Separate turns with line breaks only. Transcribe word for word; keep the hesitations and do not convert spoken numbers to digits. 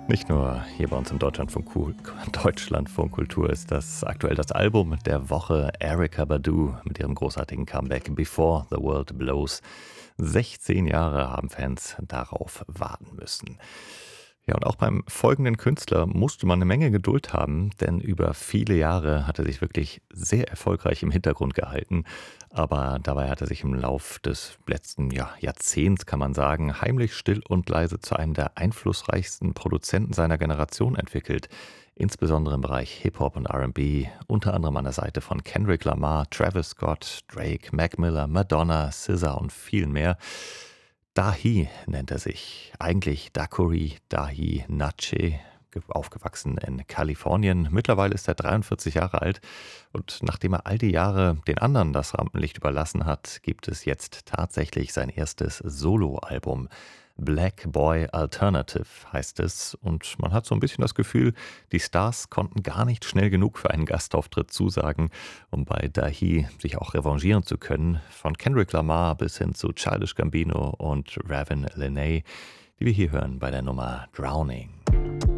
Nicht nur hier bei uns im Deutschlandfunk Ku- Deutschlandfunk Kultur ist das aktuell das Album der Woche. Erykah Badu mit ihrem großartigen Comeback Before the World Blows. sechzehn Jahre haben Fans darauf warten müssen. Ja, und auch beim folgenden Künstler musste man eine Menge Geduld haben, denn über viele Jahre hat er sich wirklich sehr erfolgreich im Hintergrund gehalten. Aber dabei hat er sich im Lauf des letzten ja, Jahrzehnts, kann man sagen, heimlich still und leise zu einem der einflussreichsten Produzenten seiner Generation entwickelt. Insbesondere im Bereich Hip-Hop und R und B, unter anderem an der Seite von Kendrick Lamar, Travis Scott, Drake, Mac Miller, Madonna, S Z A und vielen mehr. Dahi nennt er sich. Eigentlich Dakuri Dahi Nache, ge- aufgewachsen in Kalifornien. Mittlerweile ist er dreiundvierzig Jahre alt und nachdem er all die Jahre den anderen das Rampenlicht überlassen hat, gibt es jetzt tatsächlich sein erstes Soloalbum. Black Boy Alternative heißt es und man hat so ein bisschen das Gefühl, die Stars konnten gar nicht schnell genug für einen Gastauftritt zusagen, um bei Dahi sich auch revanchieren zu können. Von Kendrick Lamar bis hin zu Childish Gambino und Ravin Lenae, die wir hier hören bei der Nummer Drowning.